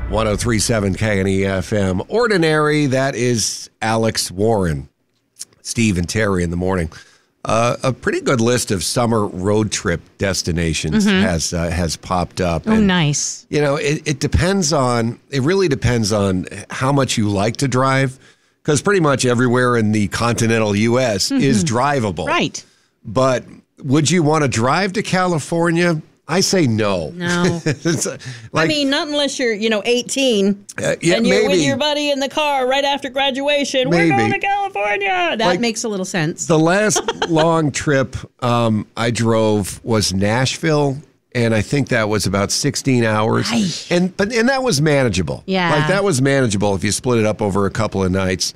103.7 KNEFM. Ordinary, that is Alex Warren. Steve and Terry in the morning. A pretty good list of summer road trip destinations has popped up. Oh, nice. You know, it really depends on how much you like to drive, because pretty much everywhere in the continental U.S. is drivable. Right. But would you want to drive to California? I say no. No. I mean, not unless you're, 18 and you're maybe with your buddy in the car right after graduation. Maybe. We're going to California. That makes a little sense. The last long trip I drove was Nashville, and I think that was about 16 hours. And that was manageable. Yeah. Like, that was manageable if you split it up over a couple of nights.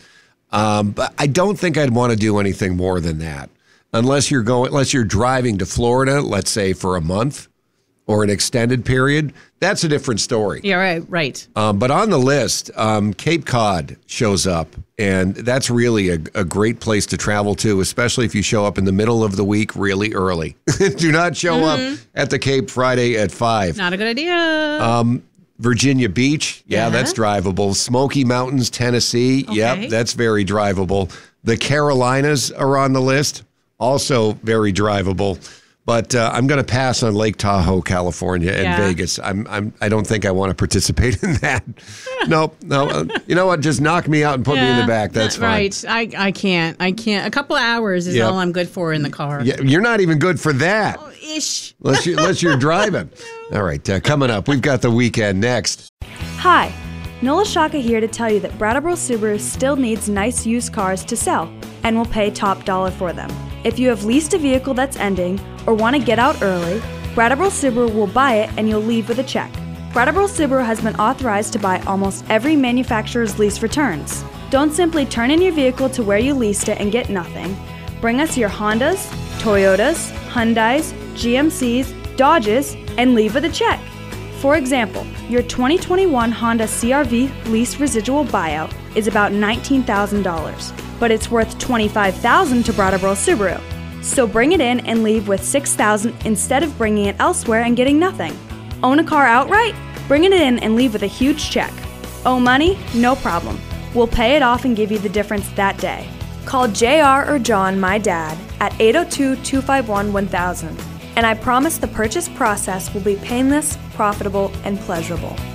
But I don't think I'd want to do anything more than that. Unless you're driving to Florida, let's say for a month or an extended period, that's a different story. Yeah, right. But on the list, Cape Cod shows up, and that's really a great place to travel to, especially if you show up in the middle of the week really early. Do not show up at the Cape Friday at 5. Not a good idea. Virginia Beach, Yeah. that's drivable. Smoky Mountains, Tennessee, Okay. that's very drivable. The Carolinas are on the list, also very drivable. But I'm going to pass on Lake Tahoe, California, and Vegas. I don't think I want to participate in that. No. You know what? Just knock me out and put me in the back. That's fine. Right. I can't. A couple of hours is all I'm good for in the car. Yeah, you're not even good for that. Oh, ish. Unless you're driving. All right. Coming up, we've got the weekend next. Hi, Nola Shaka here to tell you that Brattleboro Subaru still needs nice used cars to sell and will pay top dollar for them. If you have leased a vehicle that's ending or want to get out early, Brattleboro Subaru will buy it and you'll leave with a check. Brattleboro Subaru has been authorized to buy almost every manufacturer's lease returns. Don't simply turn in your vehicle to where you leased it and get nothing. Bring us your Hondas, Toyotas, Hyundais, GMCs, Dodges, and leave with a check. For example, your 2021 Honda CR-V lease residual buyout is about $19,000, but it's worth $25,000 to Brattleboro Subaru. So bring it in and leave with $6,000 instead of bringing it elsewhere and getting nothing. Own a car outright? Bring it in and leave with a huge check. Owe money? No problem. We'll pay it off and give you the difference that day. Call JR or John, my dad, at 802-251-1000. And I promise the purchase process will be painless, profitable, and pleasurable.